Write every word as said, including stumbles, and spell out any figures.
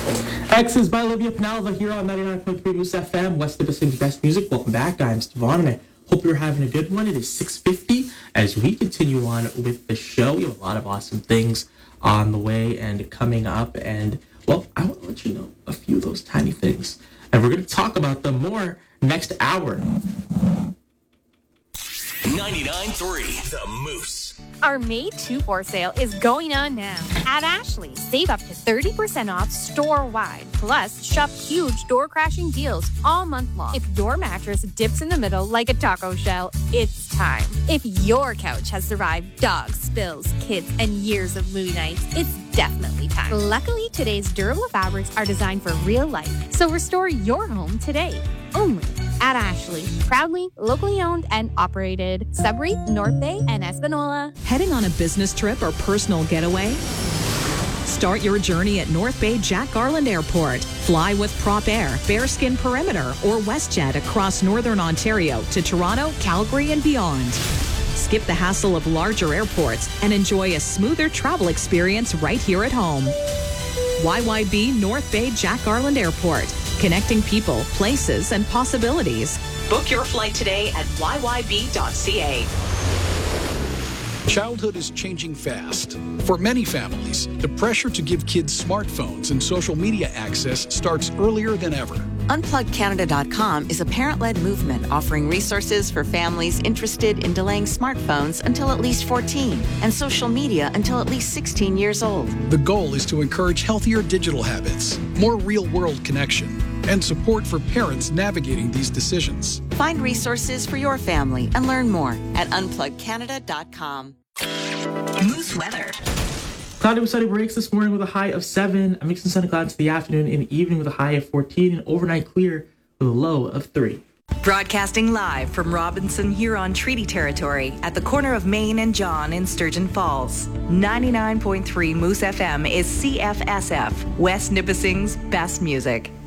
X is by Olivia Penalva here on ninety-nine point three Moose F M, West Nipissing's best music. Welcome back. I'm Stevon, and I hope you're having a good one. It is six fifty as we continue on with the show. We have a lot of awesome things on the way and coming up, and, well, I want to let you know a few of those tiny things, and we're going to talk about them more next hour. ninety-nine point three The Moose. Our May two for sale is going on now. At Ashley, save up to thirty percent off store-wide. Plus, shop huge door-crashing deals all month long. If your mattress dips in the middle like a taco shell, it's time. If your couch has survived dogs, spills, kids, and years of movie nights, it's definitely time. Luckily, today's durable fabrics are designed for real life, so restore your home today. Only at Ashley. Proudly, locally owned and operated. Sudbury, North Bay, and Espanola. Heading on a business trip or personal getaway? Start your journey at North Bay Jack Garland Airport. Fly with Prop Air, Bearskin Perimeter, or WestJet across Northern Ontario to Toronto, Calgary, and beyond. Skip the hassle of larger airports and enjoy a smoother travel experience right here at home. Y Y B North Bay Jack Garland Airport. Connecting people, places, and possibilities. Book your flight today at y y b dot c a. Childhood is changing fast. For many families, the pressure to give kids smartphones and social media access starts earlier than ever. unplug canada dot com is a parent-led movement offering resources for families interested in delaying smartphones until at least fourteen and social media until at least sixteen years old. The goal is to encourage healthier digital habits, more real-world connection, and support for parents navigating these decisions. Find resources for your family and learn more at unplug canada dot com. Moose weather. Cloudy with sunny breaks this morning with a high of seven. A mix of sun and clouds to the afternoon and evening with a high of fourteen. And overnight clear with a low of three. Broadcasting live from Robinson Huron Treaty Territory at the corner of Main and John in Sturgeon Falls. ninety-nine point three Moose F M is C F S F, West Nipissing's best music.